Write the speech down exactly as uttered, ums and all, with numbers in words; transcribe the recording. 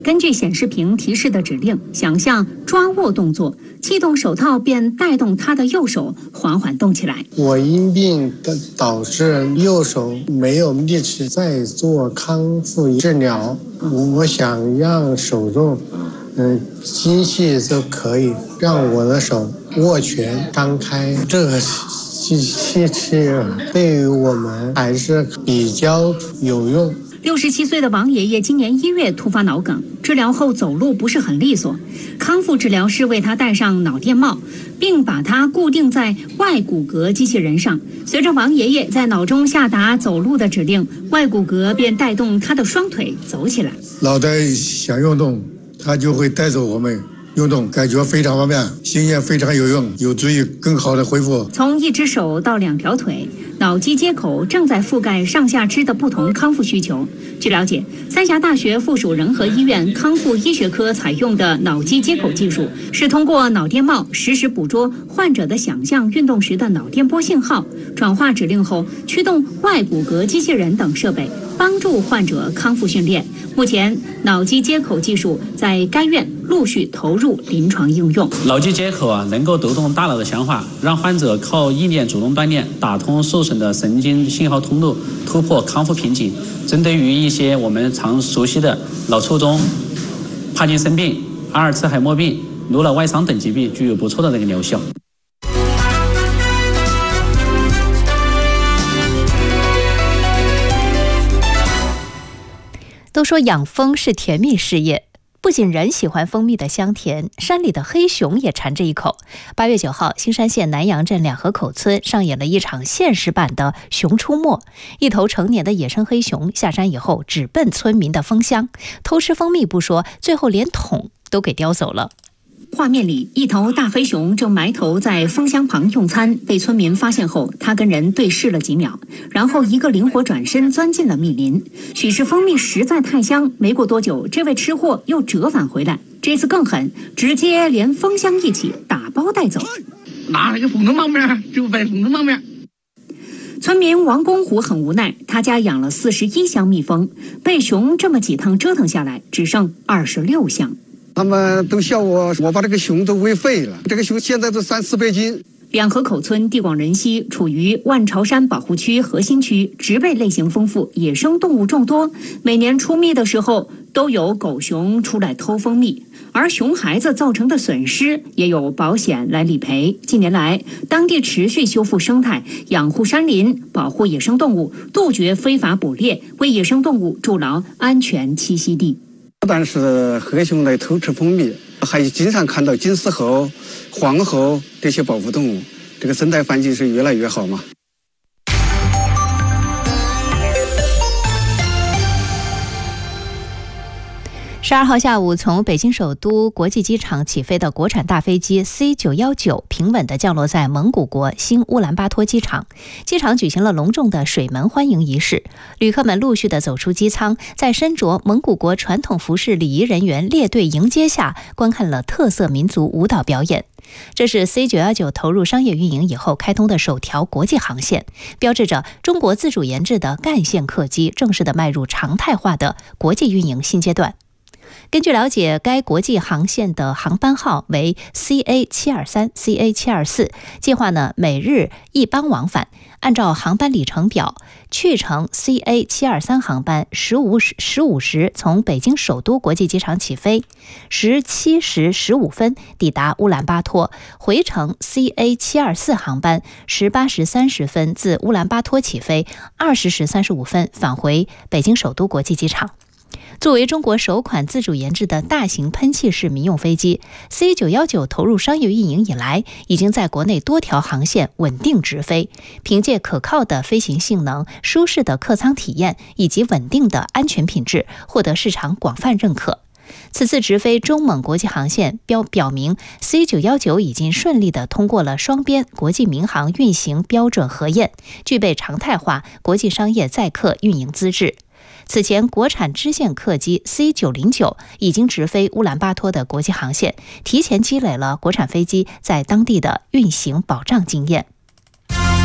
根据显示屏提示的指令，想象抓握动作，系动手套便带动他的右手缓缓动起来。 我因病导致右手没有力气再做康复治疗，我想让手动嗯，精细就可以让我的手握拳张开。这个机器对于我们还是比较有用。 六十七岁的王爷爷今年一月突发脑梗，治疗后走路不是很利索。康复治疗师为他戴上脑电帽，并把他固定在外骨骼机器人上。随着王爷爷在脑中下达走路的指令，外骨骼便带动他的双腿走起来。 脑袋想运动，他就会带走我们运动，感觉非常方便，经验非常有用，有助于更好的恢复。 从一只手到两条腿，脑机接口正在覆盖上下肢的不同康复需求。据了解，三峡大学附属仁和医院康复医学科采用的脑机接口技术，是通过脑电帽实时捕捉患者的想象运动时的脑电波信号，转化指令后驱动外骨骼机器人等设备，帮助患者康复训练。目前，脑机接口技术在该院陆续投入临床应用。 脑机接口啊，能够读懂大脑的想法，让患者靠意念主动锻炼，打通受损的神经信号通路，突破康复瓶颈。针对于一些我们常熟悉的脑卒中、帕金森病、阿尔茨海默病、颅脑外伤等疾病，具有不错的这个疗效。 都说养蜂是甜蜜事业，不仅人喜欢蜂蜜的香甜，山里的黑熊也馋这一口。八月九号，新山县南阳镇两河口村上演了一场现实版的熊出没。一头成年的野生黑熊下山以后，直奔村民的蜂箱，偷吃蜂蜜不说，最后连桶都给叼走了。 画面里，一头大黑熊正埋头在蜂箱旁用餐，被村民发现后，它跟人对视了几秒，然后一个灵活转身钻进了密林。许是蜂蜜实在太香，没过多久，这位吃货又折返回来，这次更狠，直接连蜂箱一起打包带走。 拿了个蜂的猫面，就被蜂的猫面。 村民王公虎很无奈，他家养了四十一箱蜜蜂，被熊这么几趟折腾下来，只剩二十六箱。 他们都笑我，我把这个熊都喂废了。这个熊现在都三四百斤。 两河口村地广人稀，处于万朝山保护区核心区，植被类型丰富，野生动物众多。每年出蜜的时候，都有狗熊出来偷蜂蜜，而熊孩子造成的损失也有保险来理赔。近年来，当地持续修复生态，养护山林，保护野生动物，杜绝非法捕猎，为野生动物筑牢安全栖息地。 不但是黑熊来偷吃蜂蜜，还经常看到金丝猴、黄猴这些保护动物，这个生态环境是越来越好嘛。 十二号下午，从北京首都国际机场起飞的国产大飞机 C 九一九 平稳地降落在蒙古国新乌兰巴托机场。机场举行了隆重的水门欢迎仪式，旅客们陆续地走出机舱，在身着蒙古国传统服饰礼仪人员列队迎接下，观看了特色民族舞蹈表演。这是 C 九一九 投入商业运营以后开通的首条国际航线，标志着中国自主研制的干线客机正式地迈入常态化的国际运营新阶段。根据了解，该国际航线的航班号为 C A 七二三、C A 七二四， 计划呢每日一班往返。按照航班里程表，去程 C A 七二三 航班十五时从北京首都国际机场起飞，十七时十五分抵达乌兰巴托；回程 C A 七二四 航班十八时三十分自乌兰巴托起飞，二十时三十五分返回北京首都国际机场。作为中国首款自主研制的大型喷气式民用飞机 ，C 九一九 投入商业运营以来，已经在国内多条航线稳定直飞，凭借可靠的飞行性能、舒适的客舱体验以及稳定的安全品质，获得市场广泛认可。此次直飞中蒙国际航线标表明 C 九一九 已经顺利地通过了双边国际民航运行标准核验，具备常态化国际商业载客运营资质。此前，国产支线客机 C 九零九 已经直飞乌兰巴托的国际航线，提前积累了国产飞机在当地的运行保障经验。